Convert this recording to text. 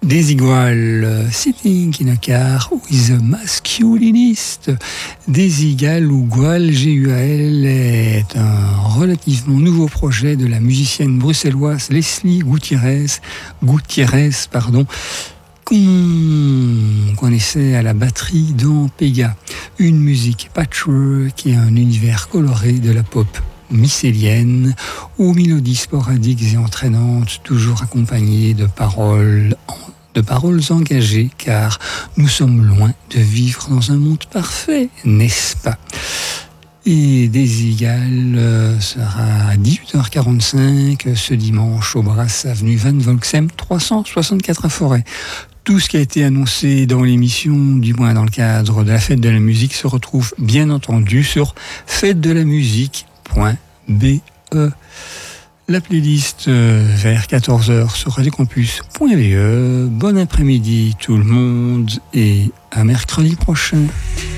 Desigual, Sitting in a Car with a Masculinist. Desigual ou Gual, G-U-A-L, est un relativement nouveau projet de la musicienne bruxelloise Leslie Gutiérrez, qu'on connaissait à la batterie dans Pega. Une musique patchwork et un univers coloré de la pop mycélienne, aux mélodies sporadiques et entraînantes, toujours accompagnées de paroles engagées, car nous sommes loin de vivre dans un monde parfait, n'est-ce pas? Et Desigual sera à 18h45 ce dimanche au Brass avenue Van Volksem 364 à Forêt. Tout ce qui a été annoncé dans l'émission, du moins dans le cadre de la fête de la musique, se retrouve bien entendu sur fête-de-la-musique.be. La playlist vers 14h sur radiocampus.be. Bon après-midi tout le monde et à mercredi prochain.